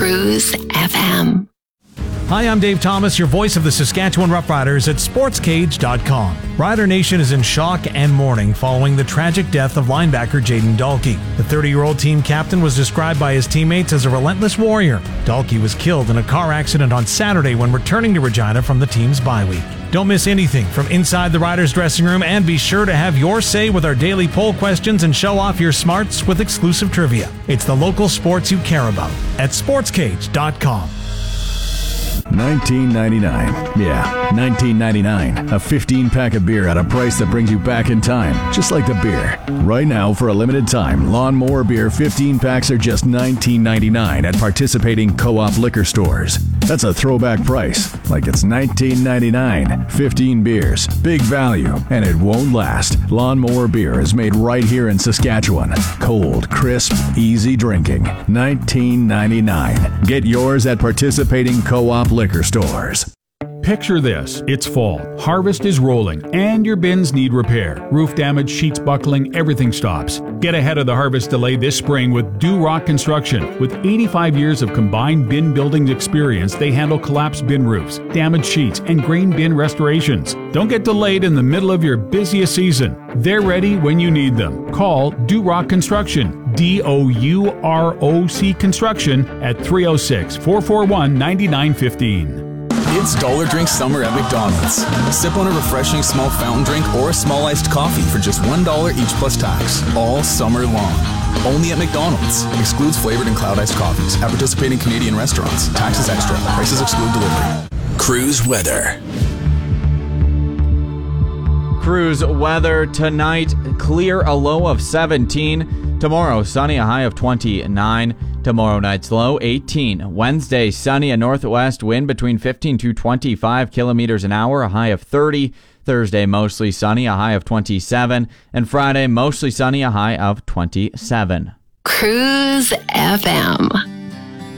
Cruise FM. Hi, I'm Dave Thomas, your voice of the Saskatchewan Roughriders at SportsCage.com. Rider Nation is in shock and mourning following the tragic death of linebacker Jayden Dalkey. The 30-year-old team captain was described by his teammates as a relentless warrior. Dalkey was killed in a car accident on Saturday when returning to Regina from the team's bye week. Don't miss anything from inside the Riders' dressing room, and be sure to have your say with our daily poll questions and show off your smarts with exclusive trivia. It's the local sports you care about at SportsCage.com. 1999. Yeah, 1999. A 15-pack of beer at a price that brings you back in time, just like the beer. Right now, for a limited time, Lawnmower Beer 15 packs are just $19.99 at participating co-op liquor stores. That's a throwback price, like it's 1999. 15 beers, big value, and it won't last. Lawnmower Beer is made right here in Saskatchewan. Cold, crisp, easy drinking. $19.99. Get yours at participating co-op liquor stores. Picture this. It's fall. Harvest is rolling, and your bins need repair. Roof damage, sheets buckling, everything stops. Get ahead of the harvest delay this spring with Do-Rock Construction. With 85 years of combined bin building experience, they handle collapsed bin roofs, damaged sheets, and grain bin restorations. Don't get delayed in the middle of your busiest season. They're ready when you need them. Call Do-Rock Construction, D-O-U-R-O-C Construction at 306-441-9915. It's Dollar Drink Summer at McDonald's. Sip on a refreshing small fountain drink or a small iced coffee for just $1 each plus tax, all summer long. Only at McDonald's. Excludes flavored and cloud iced coffees at participating Canadian restaurants. Taxes extra. Prices exclude delivery. Cruise weather. Cruise weather tonight, clear, a low of 17. Tomorrow, sunny, a high of 29. Tomorrow night's low, 18. Wednesday, sunny, a northwest wind between 15 to 25 kilometers an hour, a high of 30. Thursday, mostly sunny, a high of 27. And Friday, mostly sunny, a high of 27. Cruise FM.